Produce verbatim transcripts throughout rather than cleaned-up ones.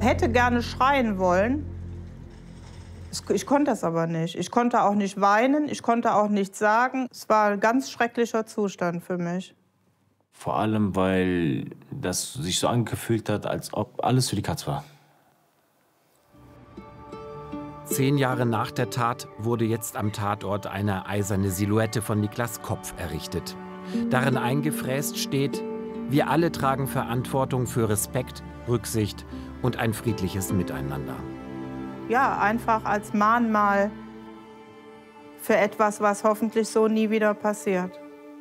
hätte gerne schreien wollen. Ich konnte das aber nicht. Ich konnte auch nicht weinen, ich konnte auch nichts sagen. Es war ein ganz schrecklicher Zustand für mich. Vor allem, weil das sich so angefühlt hat, als ob alles für die Katz war. Zehn Jahre nach der Tat wurde jetzt am Tatort eine eiserne Silhouette von Niklas Kopf errichtet. Darin eingefräst steht: Wir alle tragen Verantwortung für Respekt, Rücksicht und ein friedliches Miteinander. Ja, einfach als Mahnmal für etwas, was hoffentlich so nie wieder passiert.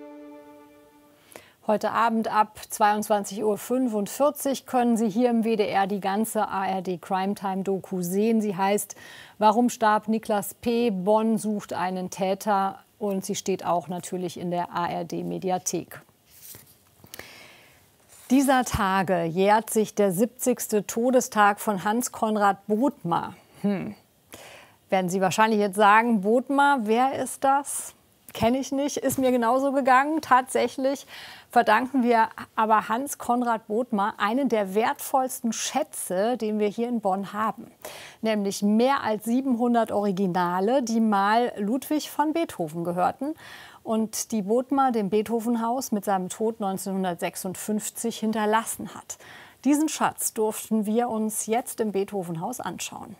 Heute Abend ab zweiundzwanzig Uhr fünfundvierzig können Sie hier im W D R die ganze A R D Crime Time Doku sehen. Sie heißt Warum starb Niklas P.? Bonn sucht einen Täter, und sie steht auch natürlich in der A R D Mediathek. Dieser Tage jährt sich der siebzigste Todestag von Hans Conrad Bodmer. Hm. Werden Sie wahrscheinlich jetzt sagen, Bodmer, wer ist das? Kenne ich nicht, ist mir genauso gegangen. Tatsächlich verdanken wir aber Hans Conrad Bodmer einen der wertvollsten Schätze, den wir hier in Bonn haben. Nämlich mehr als siebenhundert Originale, die mal Ludwig van Beethoven gehörten und die Bodmer dem Beethovenhaus mit seinem Tod neunzehnhundertsechsundfünfzig hinterlassen hat. Diesen Schatz durften wir uns jetzt im Beethovenhaus anschauen.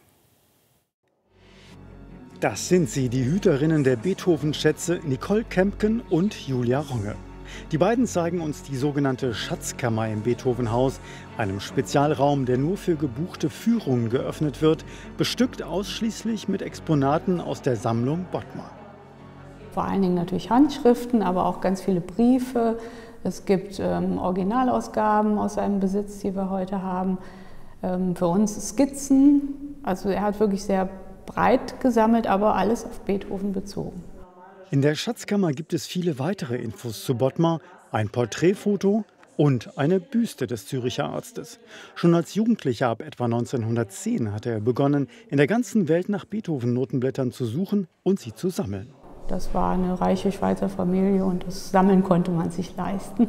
Das sind sie, die Hüterinnen der Beethoven-Schätze Nicole Kempken und Julia Runge. Die beiden zeigen uns die sogenannte Schatzkammer im Beethovenhaus, einem Spezialraum, der nur für gebuchte Führungen geöffnet wird, bestückt ausschließlich mit Exponaten aus der Sammlung Bodmer. Vor allen Dingen natürlich Handschriften, aber auch ganz viele Briefe. Es gibt ähm, Originalausgaben aus seinem Besitz, die wir heute haben. Ähm, für uns Skizzen. Also er hat wirklich sehr breit gesammelt, aber alles auf Beethoven bezogen. In der Schatzkammer gibt es viele weitere Infos zu Bodmer, ein Porträtfoto und eine Büste des Züricher Arztes. Schon als Jugendlicher ab etwa neunzehnhundertzehn hatte er begonnen, in der ganzen Welt nach Beethoven-Notenblättern zu suchen und sie zu sammeln. Das war eine reiche Schweizer Familie und das Sammeln konnte man sich leisten.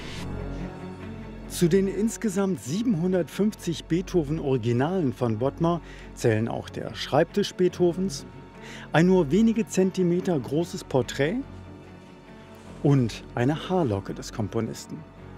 Zu den insgesamt siebenhundertfünfzig Beethoven-Originalen von Bodmer zählen auch der Schreibtisch Beethovens, ein nur wenige Zentimeter großes Porträt und eine Haarlocke des Komponisten.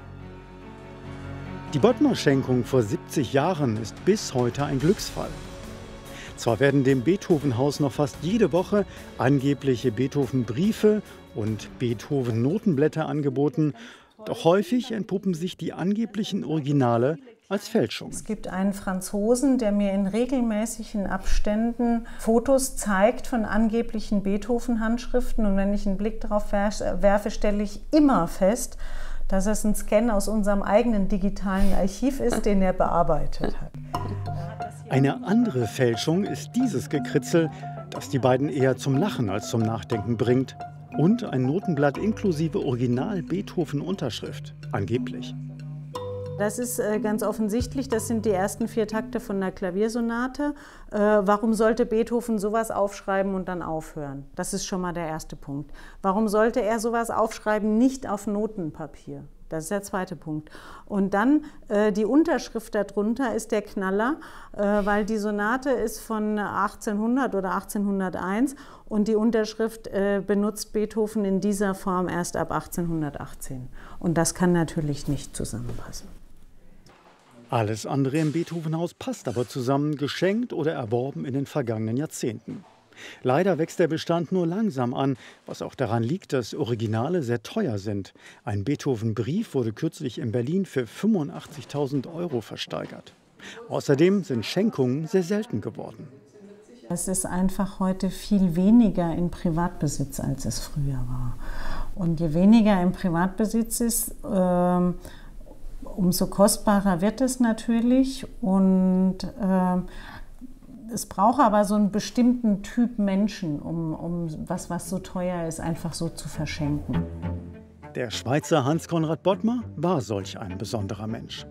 Die Bodmer-Schenkung vor siebzig Jahren ist bis heute ein Glücksfall. Zwar werden dem Beethovenhaus noch fast jede Woche angebliche Beethoven-Briefe und Beethoven-Notenblätter angeboten, doch häufig entpuppen sich die angeblichen Originale als Fälschung. Es gibt einen Franzosen, der mir in regelmäßigen Abständen Fotos zeigt von angeblichen Beethoven-Handschriften. Und wenn ich einen Blick darauf werfe, stelle ich immer fest, dass es ein Scan aus unserem eigenen digitalen Archiv ist, den er bearbeitet hat. Eine andere Fälschung ist dieses Gekritzel, das die beiden eher zum Lachen als zum Nachdenken bringt. Und ein Notenblatt inklusive Original-Beethoven-Unterschrift, angeblich. Das ist äh, ganz offensichtlich, das sind die ersten vier Takte von der Klaviersonate. Äh, warum sollte Beethoven sowas aufschreiben und dann aufhören? Das ist schon mal der erste Punkt. Warum sollte er sowas aufschreiben, nicht auf Notenpapier? Das ist der zweite Punkt. Und dann äh, die Unterschrift darunter ist der Knaller, äh, weil die Sonate ist von achtzehnhundert oder achtzehnhunderteins und die Unterschrift äh, benutzt Beethoven in dieser Form erst ab achtzehnhundertachtzehn. Und das kann natürlich nicht zusammenpassen. Alles andere im Beethovenhaus passt aber zusammen, geschenkt oder erworben in den vergangenen Jahrzehnten. Leider wächst der Bestand nur langsam an, was auch daran liegt, dass Originale sehr teuer sind. Ein Beethoven-Brief wurde kürzlich in Berlin für fünfundachtzigtausend Euro versteigert. Außerdem sind Schenkungen sehr selten geworden. Es ist einfach heute viel weniger in Privatbesitz, als es früher war. Und je weniger im Privatbesitz ist, äh, umso kostbarer wird es natürlich. Und äh, es braucht aber so einen bestimmten Typ Menschen, um, um was, was so teuer ist, einfach so zu verschenken. Der Schweizer Hans Conrad Bodmer war solch ein besonderer Mensch.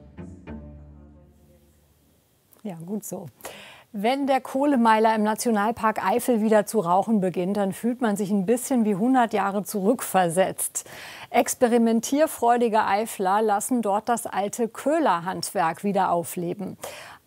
Ja, gut so. Wenn der Kohlemeiler im Nationalpark Eifel wieder zu rauchen beginnt, dann fühlt man sich ein bisschen wie hundert Jahre zurückversetzt. Experimentierfreudige Eifler lassen dort das alte Köhlerhandwerk wieder aufleben.